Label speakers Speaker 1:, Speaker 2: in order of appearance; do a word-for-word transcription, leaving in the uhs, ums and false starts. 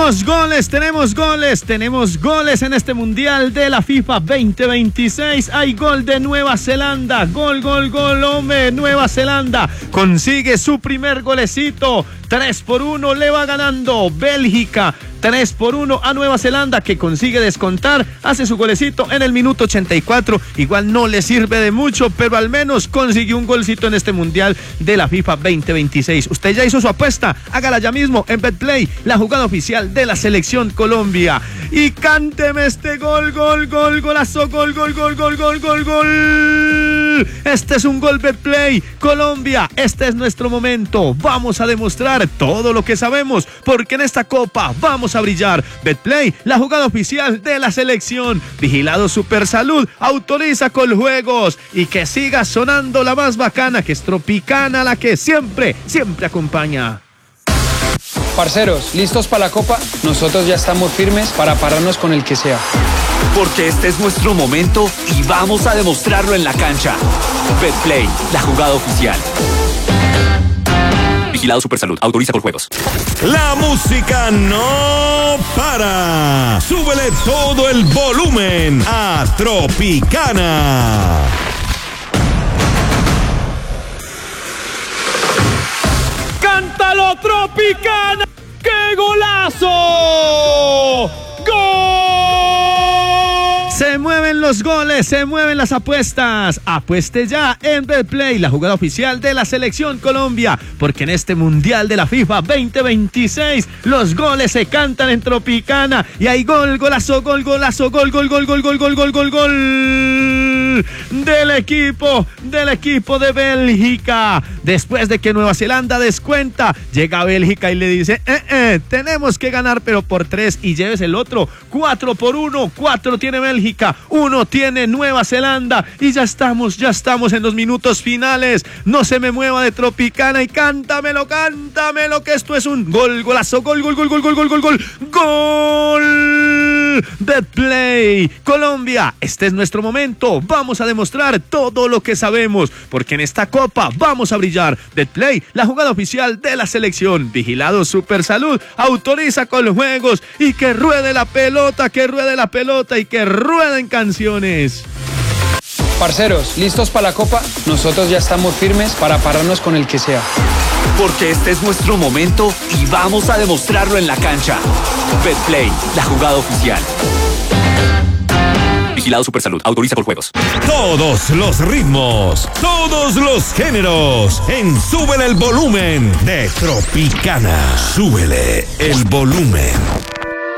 Speaker 1: Tenemos goles, tenemos goles, tenemos goles en este Mundial de la FIFA veinte veintiséis. Hay gol de Nueva Zelanda, gol, gol, gol, hombre, Nueva Zelanda consigue su primer golecito. tres por uno le va ganando Bélgica. tres por uno a Nueva Zelanda, que consigue descontar, hace su golecito en el minuto ochenta y cuatro. Igual no le sirve de mucho, pero al menos consiguió un golcito en este Mundial de la FIFA veinte veintiséis. Usted ya hizo su apuesta, hágala ya mismo en Betplay, la jugada oficial de la Selección Colombia. Y cánteme este gol, gol, gol, golazo, gol, gol, gol, gol, gol, gol, gol. Este es un gol Betplay. Colombia, este es nuestro momento. Vamos a demostrar todo lo que sabemos, porque en esta copa vamos a brillar. Betplay, la jugada oficial de la selección. Vigilado Supersalud, autoriza Coljuegos. Y que siga sonando la más bacana, que es Tropicana, la que siempre, siempre acompaña.
Speaker 2: Parceros, ¿listos para la copa? Nosotros ya estamos firmes para pararnos con el que sea.
Speaker 3: Porque este es nuestro momento y vamos a demostrarlo en la cancha. Betplay, la jugada oficial. Vigilado Supersalud, autoriza Coljuegos.
Speaker 4: La música no para. Súbele todo el volumen a Tropicana.
Speaker 1: ¡Cántalo, Tropicana! ¡Qué golazo! ¡Gol! Se mueven los goles, se mueven las apuestas. Apueste ya en Betplay, la jugada oficial de la Selección Colombia, porque en este Mundial de la FIFA veinte veintiséis los goles se cantan en Tropicana. Y hay gol, golazo, gol, golazo, gol, gol, gol, gol, gol, gol, gol, gol, gol del equipo, del equipo de Bélgica. Después de que Nueva Zelanda descuenta, llega Bélgica y le dice, eh, eh, tenemos que ganar, pero por tres, y lleves el otro. Cuatro por uno, cuatro tiene Bélgica, uno tiene Nueva Zelanda, y ya estamos, ya estamos en los minutos finales. No se me mueva de Tropicana y cántamelo, cántamelo, que esto es un gol, golazo, gol, gol, gol, gol, gol, gol, gol, gol, gol. Betplay, Colombia, este es nuestro momento. Vamos a demostrar todo lo que sabemos, porque en esta copa vamos a brillar. Betplay, la jugada oficial de la selección. Vigilado Supersalud, autoriza Coljuegos. Y que ruede la pelota, que ruede la pelota y que rueden canciones.
Speaker 2: Parceros, ¿listos para la copa? Nosotros ya estamos firmes para pararnos con el que sea.
Speaker 3: Porque este es nuestro momento y vamos a demostrarlo en la cancha. Betplay, la jugada oficial. Vigilado Supersalud, autoriza Coljuegos.
Speaker 4: Todos los ritmos, todos los géneros, en Súbele el volumen de Tropicana. Súbele el volumen.